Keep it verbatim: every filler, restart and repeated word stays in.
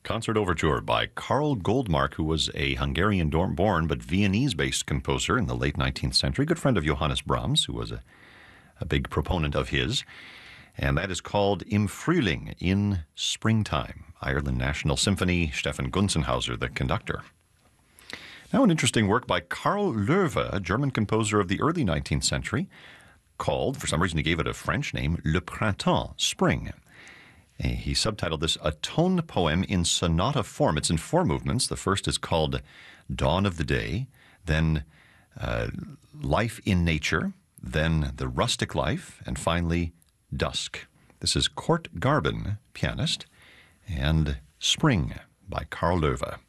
Concert Overture by Karl Goldmark, who was a Hungarian-born but Viennese-based composer in the late nineteenth century, good friend of Johannes Brahms, who was a, a big proponent of his. And that is called Im Frühling, in Springtime. Ireland National Symphony, Stefan Gunzenhauser, the conductor. Now an interesting work by Karl Loewe, a German composer of the early nineteenth century, called, for some reason he gave it a French name, Le Printemps, Spring. He subtitled this A Tone Poem in Sonata Form. It's in four movements. The first is called Dawn of the Day, then uh, Life in Nature, then The Rustic Life, and finally Dusk. This is Kurt Garben, pianist, and Spring by Karl Loewe.